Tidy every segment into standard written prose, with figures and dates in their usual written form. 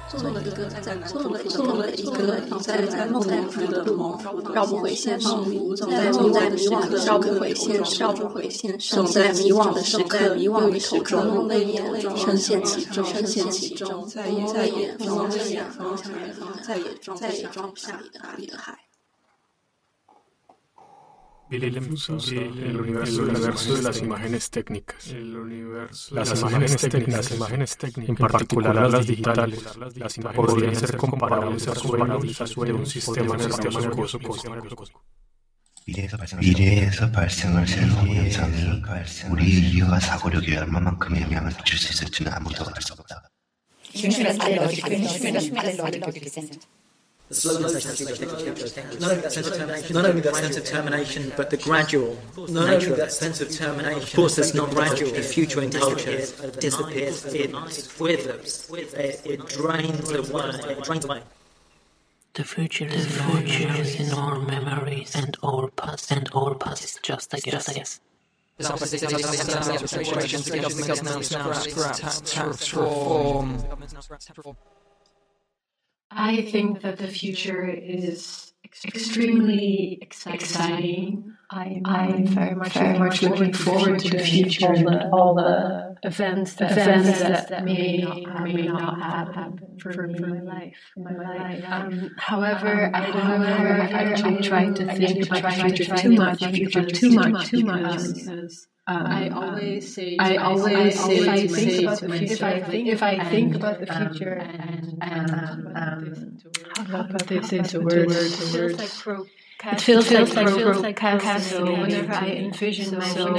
在梦中的梦，绕不回现实，在迷惘的时刻绕不回现实，总在迷惘的时刻又一头中梦的眼深陷其中，再也放不下，再也装不下大地的海。 Bilim Fusos, el universo de las imágenes técnicas. Las imágenes técnicas, en particular las digitales, podrían ser comparables a sueños de un sistema nervioso cósmico. 미래에서 발생할 새로운 현상을 우리 인류가 사고력이 얼마만큼의 영향을 줄 수 있을지는 아무도 알 수 없다. The slogan not only that sense of termination, but the gradual nature of that sense of termination. Of course, it's not gradual. The future in culture disappears. It withers. It drains away. The future is in our memories and our past is just a guess. I think that the future is extremely exciting. I'm very much looking forward to the future, all the events that may not happen for me in my life. However, I don't ever actually try to think about the future too much because I always say if I think about the future and how about this is a word. It feels like procrastinating. Whenever I envision myself,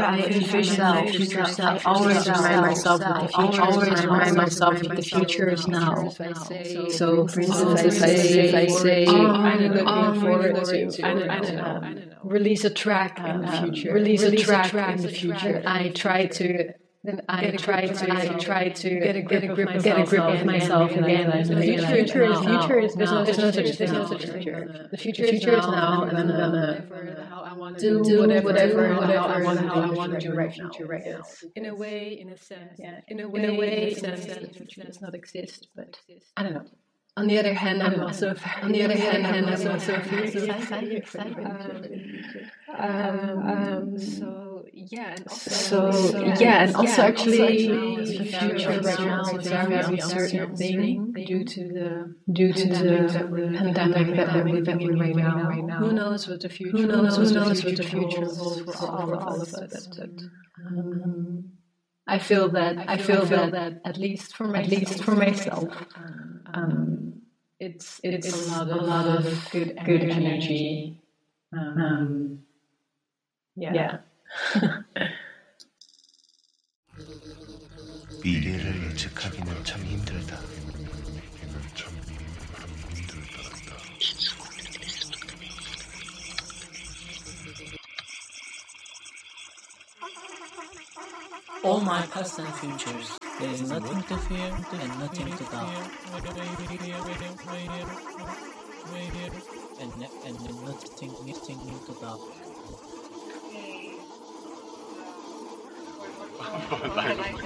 I always remind myself that the future is now. So, for instance, if I say, I'm looking forward to, I don't know, release a track in the future. I try to get a grip of myself again. The future is now. There's no such future. The future is now, and I'm gonna do whatever I want to do right now. In a way, in a sense, the future does not exist. But I don't know. On the other hand, I'm also very excited. And also actually the future right now is a very uncertain thing due to the pandemic that we're living right now. Who knows what the future holds for all of us? I feel that at least for myself, it's a lot of good energy. 미래를 예측하기는 참 힘들다. All my past and futures, there is nothing to fear and nothing to doubt. And nothing to doubt.